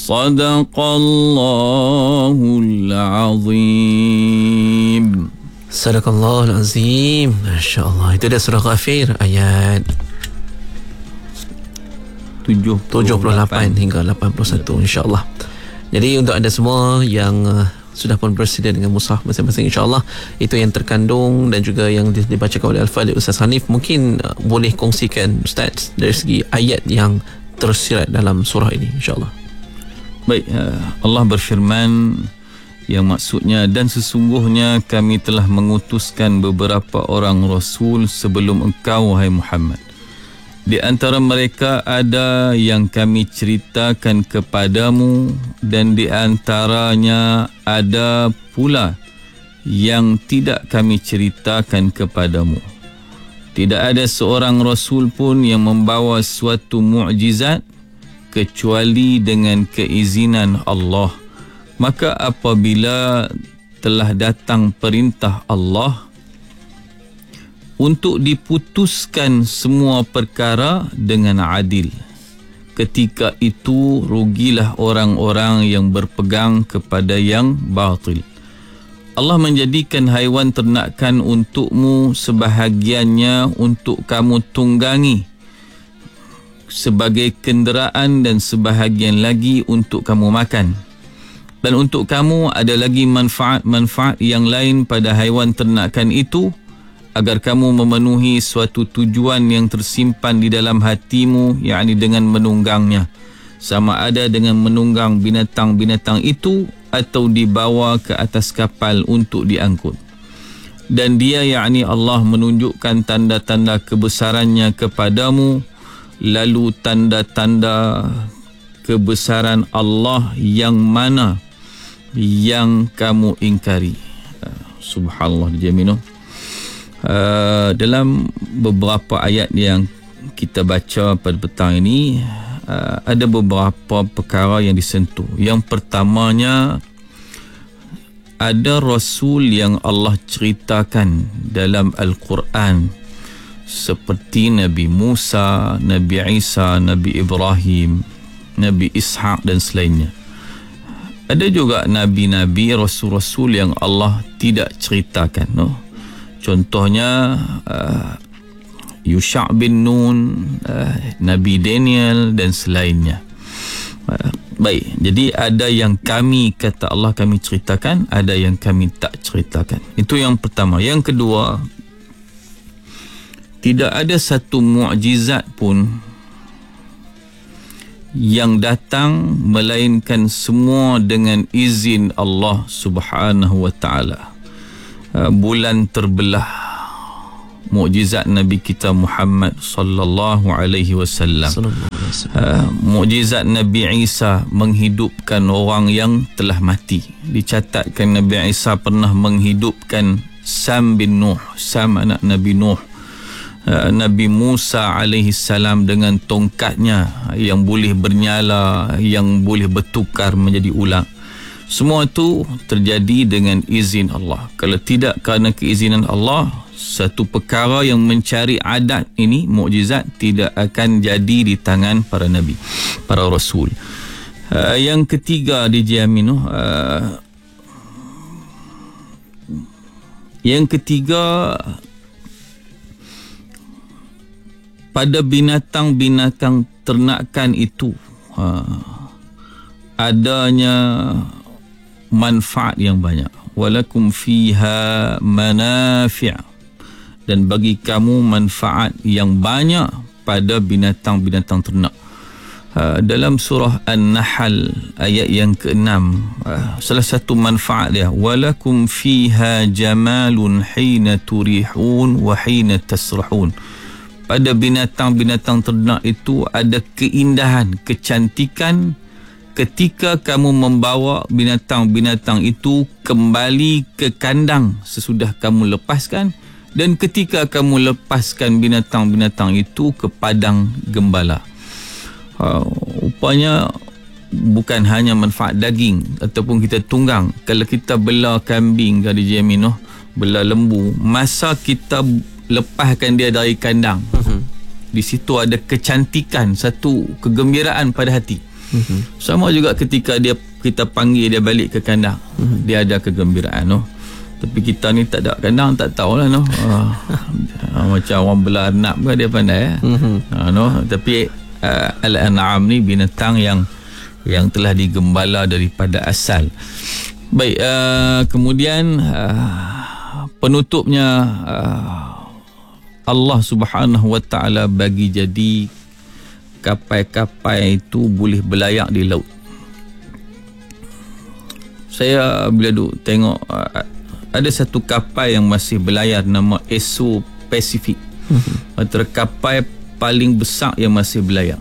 Sadaqallahul azim. Sadaqallahul azim. Masya-Allah. Itu dia surah Ghafir ayat 78 hingga 81, insya-Allah. Jadi untuk anda semua yang sudah pun bersedia dengan mushaf masing-masing, insya-Allah itu yang terkandung dan juga yang dibacakan oleh Al-Fadhil Ustaz Hanif, mungkin boleh kongsikan Ustaz dari segi ayat yang tersirat dalam surah ini, insya-Allah. Baik, Allah berfirman yang maksudnya, dan sesungguhnya kami telah mengutuskan beberapa orang rasul sebelum engkau wahai Muhammad. Di antara mereka ada yang kami ceritakan kepadamu, dan di antaranya ada pula yang tidak kami ceritakan kepadamu. Tidak ada seorang rasul pun yang membawa suatu mukjizat kecuali dengan keizinan Allah. Maka apabila telah datang perintah Allah untuk diputuskan semua perkara dengan adil, ketika itu rugilah orang-orang yang berpegang kepada yang batil. Allah menjadikan haiwan ternakan untukmu, sebahagiannya untuk kamu tunggangi sebagai kenderaan dan sebahagian lagi untuk kamu makan. Dan untuk kamu ada lagi manfaat-manfaat yang lain pada haiwan ternakan itu, agar kamu memenuhi suatu tujuan yang tersimpan di dalam hatimu, yakni dengan menunggangnya, sama ada dengan menunggang binatang-binatang itu atau dibawa ke atas kapal untuk diangkut. Dan dia, yakni Allah, menunjukkan tanda-tanda kebesarannya kepadamu, lalu tanda-tanda kebesaran Allah yang mana yang kamu ingkari. Subhanallah dijaminu. Dalam beberapa ayat yang kita baca pada petang ini, ada beberapa perkara yang disentuh. Yang pertamanya, ada Rasul yang Allah ceritakan dalam Al-Quran seperti Nabi Musa, Nabi Isa, Nabi Ibrahim, Nabi Ishaq dan selainnya. Ada juga Nabi-Nabi, Rasul-Rasul yang Allah tidak ceritakan, Contohnya Yusha' bin Nun, Nabi Daniel dan selainnya. Baik, jadi ada yang kami, kata Allah, kami ceritakan, ada yang kami tak ceritakan. Itu yang pertama. Yang kedua, tidak ada satu mukjizat pun yang datang melainkan semua dengan izin Allah Subhanahu wa taala. Bulan terbelah, mukjizat Nabi kita Muhammad sallallahu alaihi wasallam. Mukjizat Nabi Isa menghidupkan orang yang telah mati. Dicatatkan Nabi Isa pernah menghidupkan Sam bin Nuh, Sam anak Nabi Nuh. Nabi Musa alaihi salam dengan tongkatnya yang boleh bernyala, yang boleh bertukar menjadi ulang. Semua itu terjadi dengan izin Allah. Kalau tidak kerana keizinan Allah, satu perkara yang mencari adat ini, mukjizat, tidak akan jadi di tangan para nabi, para rasul. Yang ketiga dijamin, yang ketiga, pada binatang-binatang ternakan itu adanya manfaat yang banyak. Walakum fiha manafi', dan bagi kamu manfaat yang banyak pada binatang-binatang ternak. Dalam surah An-Nahl ayat yang ke-6, salah satu manfaat dia, walakum fiha jamalun hina turihun wa hina tasrahun. Pada binatang-binatang ternak itu ada keindahan, kecantikan ketika kamu membawa binatang-binatang itu kembali ke kandang sesudah kamu lepaskan, dan ketika kamu lepaskan binatang-binatang itu ke padang gembala. Rupanya bukan hanya manfaat daging ataupun kita tunggang. Kalau kita bela kambing ke DJ Aminoh, bela lembu, masa kita lepaskan dia dari kandang, di situ ada kecantikan, satu kegembiraan pada hati. Sama juga ketika kita panggil dia balik ke kandang, dia ada kegembiraan, tapi kita ni tak ada kandang, tak tahulah, macam orang belanap ke dia pandai, tapi al-an'am ni binatang yang telah digembala daripada asal. Baik, kemudian penutupnya, Allah Subhanahu wa taala bagi jadi kapal-kapal itu boleh berlayar di laut. Saya bila duk tengok ada satu kapal yang masih berlayar, nama Esso Pacific. Antara kapal paling besar yang masih berlayar.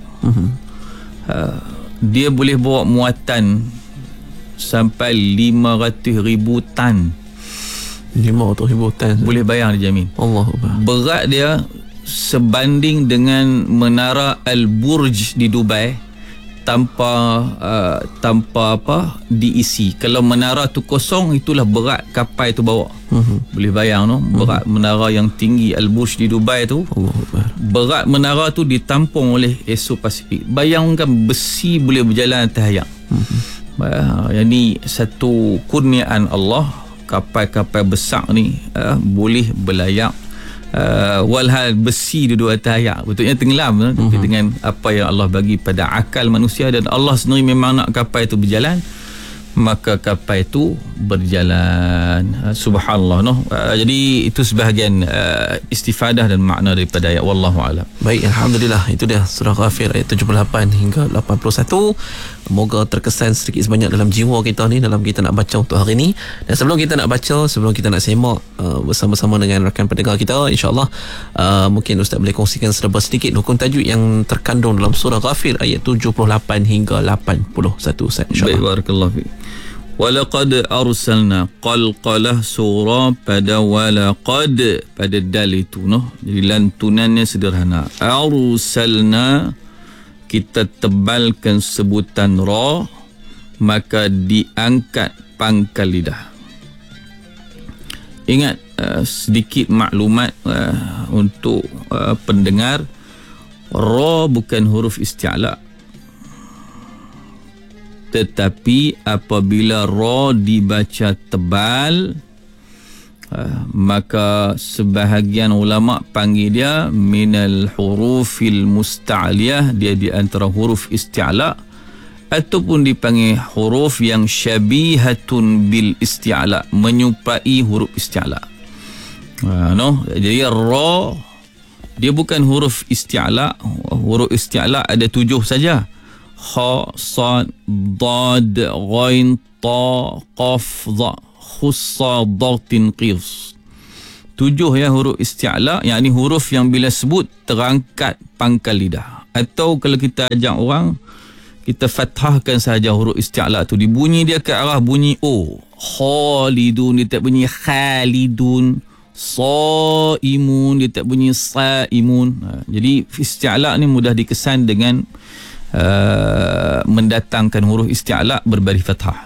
Dia boleh bawa muatan sampai 500,000 tan. 500,000 tan. Boleh bayar, dijamin. Allahuakbar. Berat dia sebanding dengan menara Al-Burj di Dubai tanpa diisi. Kalau menara tu kosong, itulah berat kapal tu bawa. Boleh bayang, berat menara yang tinggi Al-Burj di Dubai tu. Allahuakbar. Berat menara tu ditampung oleh Esso Pacific. Bayangkan besi boleh berjalan atas air. Yang ni satu kurniaan Allah. Kapal-kapal besar ni boleh berlayar walhal besi duduk atas air. Betulnya tenggelam, tapi dengan apa yang Allah bagi pada akal manusia, dan Allah sendiri memang nak kapal itu berjalan, maka kapal itu berjalan. Subhanallah, jadi itu sebahagian istifadah dan makna daripada ayat. Wallahu a'lam. Baik, alhamdulillah, itu dia surah Ghafir ayat 78 hingga 81. Moga terkesan sedikit sebanyak dalam jiwa kita ni dalam kita nak baca untuk hari ni. Dan sebelum kita nak baca, sebelum kita nak semak bersama-sama dengan rakan pendengar kita, insya-Allah mungkin Ustaz boleh kongsikan serba sedikit hukum tajwid yang terkandung dalam surah Ghafir ayat 78 hingga 81, Ustaz, insya-Allah. Baik, barakallahu fiik. Walaqad arsalna, qalqalah surah pada walaqad pada dal itu, jadi lantunannya sederhana. Arsalna, kita tebalkan sebutan ra, maka diangkat pangkal lidah. Ingat, sedikit maklumat untuk pendengar, ra bukan huruf isti'la, tetapi apabila ra dibaca tebal, maka sebahagian ulama panggil dia minal hurufil musta'liyah, dia di antara huruf isti'la, ataupun dipanggil huruf yang syabihatun bil isti'la, menyerupai huruf isti'la. Jadi ra dia bukan huruf isti'la. Huruf isti'la ada 7 saja: kha, sad, dad, ghain, ta, qaf, dha, khussa, datin, qis. 7 ya huruf isti'la, yakni huruf yang bila sebut terangkat pangkal lidah. Atau kalau kita ajak orang, kita fathahkan sahaja huruf isti'la tu, dibunyi dia ke arah bunyi o. Khalidun, dia tak bunyi khalidun. Saimun, dia tak bunyi saimun. Jadi isti'la ni mudah dikesan dengan mendatangkan huruf isti'la berbaris fathah.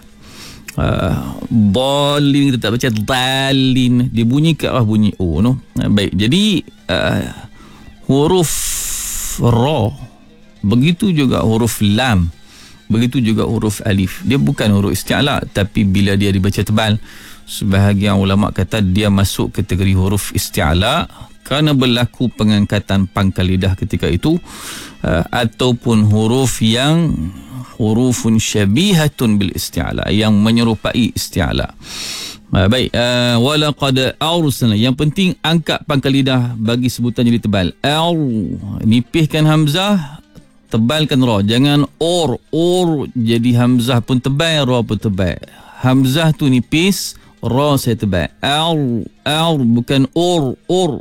Dalin, kita tak baca dalin, dia bunyi ke arah bunyi o, baik. Jadi huruf ra, begitu juga huruf lam, begitu juga huruf alif, dia bukan huruf isti'la, tapi bila dia dibaca tebal, sebahagian ulama kata dia masuk kategori huruf isti'la kerana berlaku pengangkatan pangkal lidah ketika itu, ataupun huruf yang hurufun syabihatun bil isti'la, yang menyerupai isti'la. Baik, walaqad arsalna, yang penting angkat pangkal lidah bagi sebutan jadi tebal. Nipihkan hamzah, tebalkan ra, jangan or jadi hamzah pun tebal, ra pun tebal. Hamzah tu nipis, ra saya tebal. Bukan or.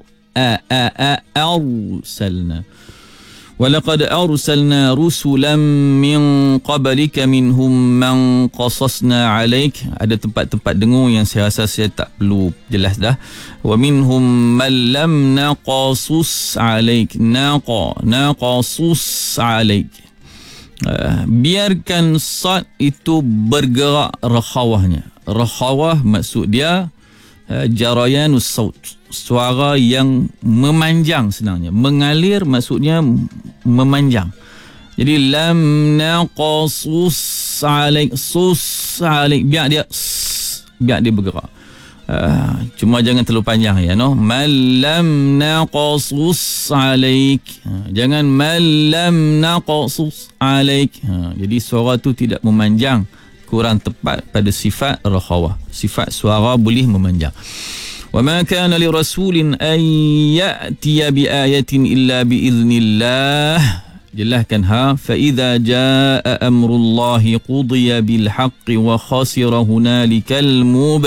Arsalna. Walaqad arsalna rusulan min qablika minhum man qasasna alaik. Ada tempat-tempat dengung yang saya rasa saya tak perlu jelas dah. Wa minhum man lam naqasus alaik. Naqasus alaik. Biarkan sad itu bergerak rakhawahnya. Rakhawah maksud dia jarayanus saut, suara yang memanjang, senangnya mengalir maksudnya memanjang. Jadi lam naqsus alaik, sus alaik, biar dia bergerak. Cuma jangan terlalu panjang ya, no. Malam naqsus alaik, jangan malam naqsus alaik. Jadi suara tu tidak memanjang, kurang tepat pada sifat rakhawah. Sifat suara boleh memanjang. Wa ma kana li rasulin an ya'tiya bi ayatin illa bi idznillah. Jelaskan fa idza jaa amrullahi qudiya bil haqqi wa khasira hunalikal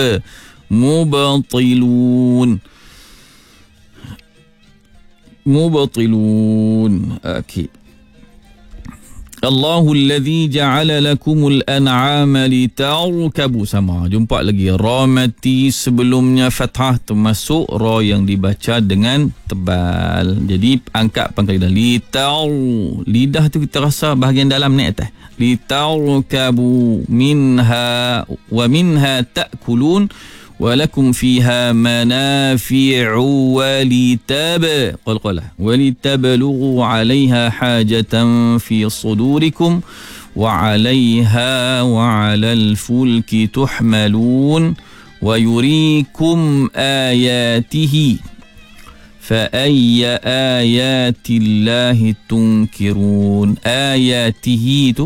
mubtilun. Okey. Allahu alladhi ja'ala lakumul an'ama litarkabu. Sama, jumpa lagi ra mati sebelumnya fathah, termasuk ra yang dibaca dengan tebal. Jadi angkat pangkal lidah. Lidah tu kita rasa bahagian dalam naik atas. Litarkabu minha wa minha ta'kulun ولكم فيها منافع ولتبلغوا عليها حاجة في صدوركم وعليها وعلى الفلك تحملون ويريكم آياته فأي آيات الله تنكرون. آياته itu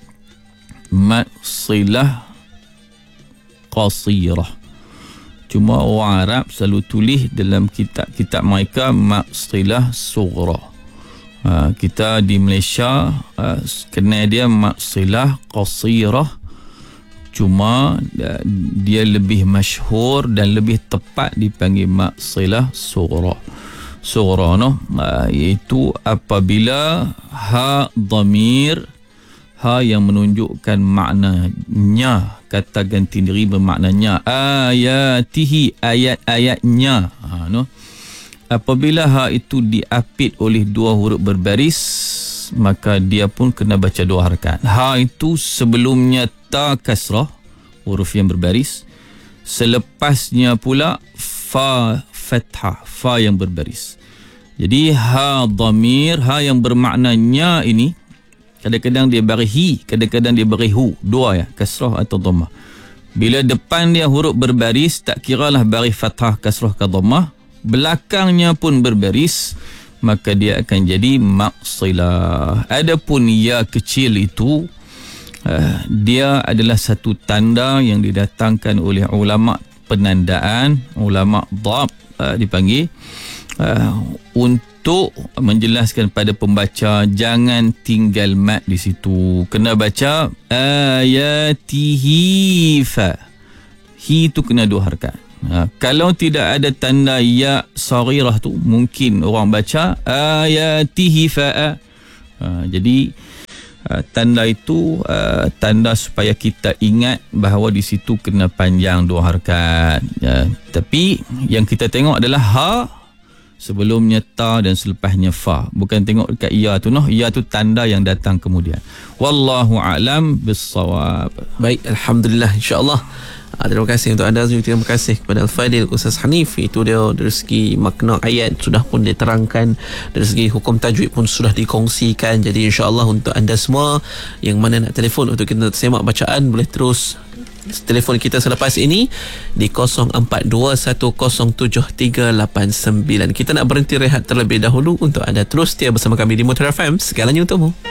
maksilah qasirah. Cuma orang Arab selalu tulis dalam kitab-kitab mereka maksilah sughra. Kita di Malaysia kenal dia maksilah qasirah. Cuma dia lebih masyhur dan lebih tepat dipanggil maksilah sughra. Sughra iaitu apabila ha dhamir, ha yang menunjukkan maknanya, kata ganti diri bermaknanya ayatihi, ayat-ayatnya. Apabila ha itu diapit oleh dua huruf berbaris, maka dia pun kena baca dua harakat. Ha itu sebelumnya ta kasrah, huruf yang berbaris, selepasnya pula fa fathah, fa yang berbaris. Jadi ha dhamir, ha yang bermaknanya ini kadang-kadang dia bagi hi, kadang-kadang dia bagi hu, dua ya, kasrah atau dhammah. Bila depan dia huruf berbaris, tak kiralah bagi fathah, kasrah ke dhammah, belakangnya pun berbaris, maka dia akan jadi maksilah. Adapun ya kecil itu, dia adalah satu tanda yang didatangkan oleh ulama penandaan, ulama dhab dipanggil, untuk menjelaskan pada pembaca jangan tinggal mat di situ, kena baca ayatihi fa. Hi tu kena dua harakat. Kalau tidak ada tanda ya saghirah tu, mungkin orang baca ayatihi fa. Jadi tanda itu tanda supaya kita ingat bahawa di situ kena panjang dua harakat. Tapi yang kita tengok adalah ha sebelumnya ta dan selepasnya fa. Bukan tengok dekat ya tu, ya tu tanda yang datang kemudian. Wallahu a'lam bissawab. Baik, alhamdulillah, insya-Allah. Terima kasih untuk anda, terima kasih kepada Al-Fadil Ustaz Hanif. Itu dia dari segi makna ayat sudah pun diterangkan, dari segi hukum tajwid pun sudah dikongsikan. Jadi insya-Allah untuk anda semua yang mana nak telefon untuk kita semak bacaan, boleh terus telefon kita selepas ini di 0421073899. Kita nak berhenti rehat terlebih dahulu untuk anda terus setia bersama kami di Mutar FM, segalanya untukmu.